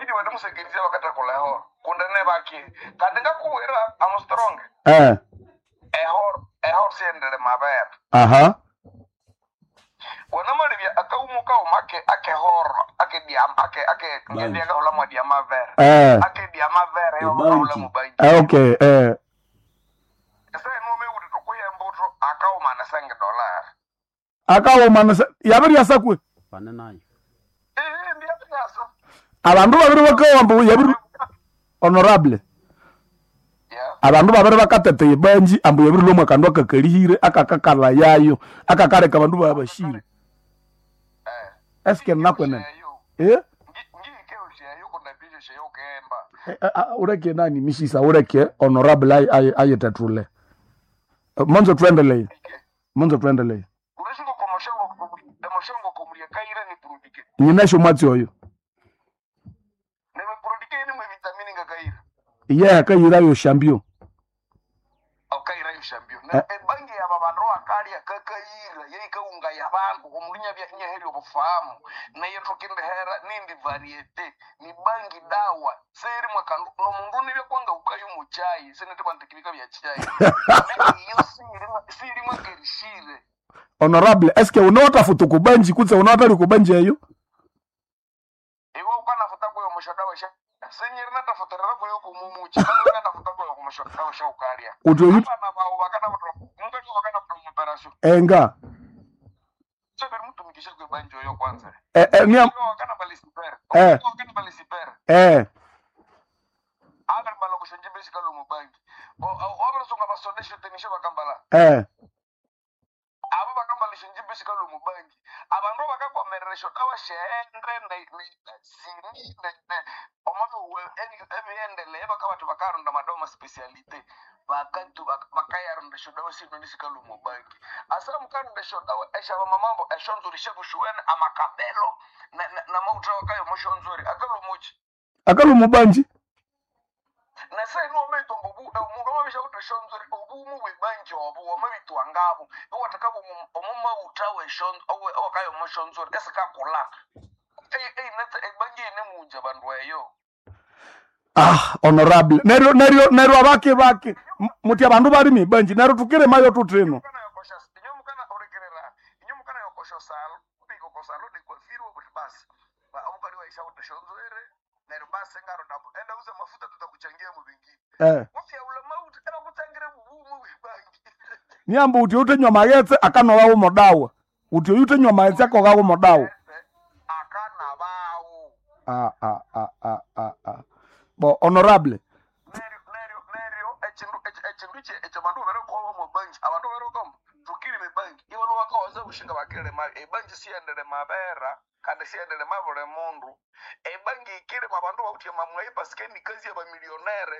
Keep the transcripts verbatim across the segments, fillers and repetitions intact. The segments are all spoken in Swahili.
inabidi watu msekirize wakati kolehor kundene baki kadinga kuwira am strong eh ehor ehor sendere maber aha wana mali bia akaumuka umake ake hor ake diam ake ake ngendia ga ulama dia maber eh ake dia maber yo ula mubanki eh okay eh sasa no me wudi to kuyembuto akauma na senge dollar akawo manasa yabiri asakwe pane nayo eh ndia pesa abantu babiri bakawambo yabiri honorable yeah abantu babiri bakatete ibanji ambo yabiri lomwe kandwa kakalihire akakakala yayo akakareka abantu babashire eh eske nakwene eh ngike usheyo kuna bisho sheyo kemba ureke nani mishisa ureke honorable ay ay ayetatrule monzo tuendelee monzo tuendelee urashiko komoshango komoshango komulia kaira ni produike nyinasho mwati oyo ne produike ni mwe vitamini nga kaira iye akayira yo shambio au kaira yo shambio na e bangi ya babandro akali akakaira yeye kaunga ya bantu komulinya bya nya heli obufahamu na yeto kinde hera nindi variete ni bangi dawa seri mwakando no mungu ni kwanga ukayo muchai senete bantekibika bya chai iyo siri siri mwakerishire honorable eske unota futu kubanji kutse unota likubanji ayo iwo ukana futa kwa mshodawa sha senyeri na tafutarara kwa yuko mumuchi kana tafuta kwa mshodawa sha ukalia uto yuto na ba wakana mtu mungu ni wakana mtu mparasho enga sasa mtu mkisha kwa banjo yo kwanza eh eh ni wakana balisiper eh wakana balisiper eh aga balo kushonje besi kalo mubangi o o songa basodesho tenisha bakambala eh abo bakambala shonje besi kalo mubangi abantu bakakomeresho tawa shendre ne sini ne omuntu we ebiendele bakabatu bakaronda madoma specialite bakantu bakayarunda shodawa sino nisikalo mubangi asa mukanda shodawa eshaba mamambo eshonzurishe bushuene amakabelo na na mautra wakayo moshonzuri akalo muchi akalo mubanji na sai no me to bubu umuntu wabisha utashonzuri ubu mu webanjo obu wamabitu angabo watakabo omumma utawe shon owe okayo moshonzuri esika kula eh eh nata ebangi ne munja bandu eyo ah honorable nerio nerio nerio abake bake muti abantu bari mibanji nerio tukire mayo tutreno kana yakosha inyo mukana orekerera inyo mukana yakosha salo biko kosalo de kwafiro basi ba omukali wa isha utashonzuri nerio basi ngaro ndapo enda uza mafuta tutakuchangia mu bingi eh wafya ula mauti era kutangira bubu mu bangi niambo uti utenywa magetse akanowa wo modawa uti utenywa magetse akoga wo modawa akana bawo ah ah ah ah ah ah bo honorable nerio nerio nerio echindu echindu che echabandu bero ko mu bangi abantu bero ko tukiri me bangi iwo waka waza bushinga bakire ma e bangi siendele mabera kandi siendele mabore mundu e bangi ikire mabandu bautie mamwe paskeni kazi ya ba millionaire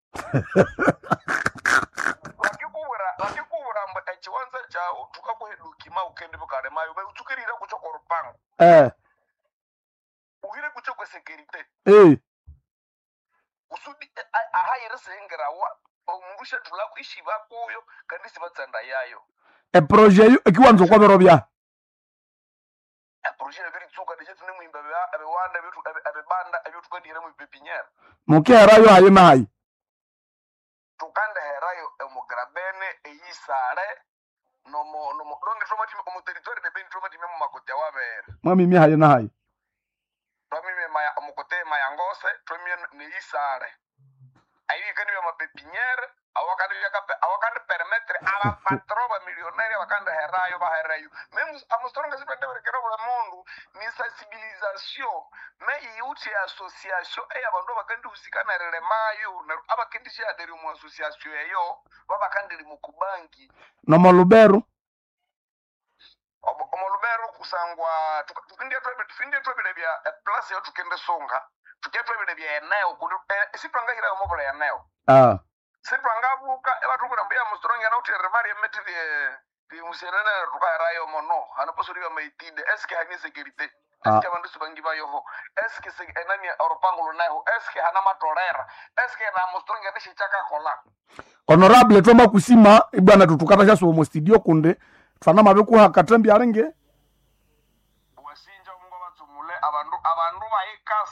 wakikubura wakikubura mba echiwanza chao tukakuheduki ma ukende bukare mayo ba utukirira kuchoko rupango eh uhire kuchoko security eh usudi ahayire sengera wa omurusha tulako ishiba kuyo kandi sibatsanda yayo e projet yo ekiwanzo kwa bero bya e projet biri tsuka de jetu nemwimba ba abe wanda bitu abe banda abe tukandire mu pepiniere mukera yo hayi na hayi tukanda herayo emugrabene eyisare no mo no mo longe tromati mu territory de ben tromati mu makote wabere mwami mi hayi na hayi twamime maya omukote mayangose twamime ne isare ayi kandi ya mapepiniere awakandi yakape awakandi permettre aba patroba millionaire wakanda herayo ba herayo même amustronga sipende berekero bula mundu ni sensibilisation me yuti association e abandu bakandi usikana rele mayo na abakindi sha deri mu association eyo baba kandi li mukubangi no molubero omolubero kusangwa tukindi twebe tukindi twebe bya place yo tukende songa tukende twebe bya eneo kudu sipanga hira mo bula eneo ah sipanga ebatu kurambia mustronga na utere mari emetri di musenana rukairayo mono anaposuri ba maitide eske hani security eske bandu sibangi ba yoho eske se enani oropangulo nayo eske hana matorera eske na mustronga nishichaka kola honorable toma kusima ibwana tutukata sha so studio kunde tfana mabe ku hakatambi arenge wasinja mungu batsumule abandu abandu bayika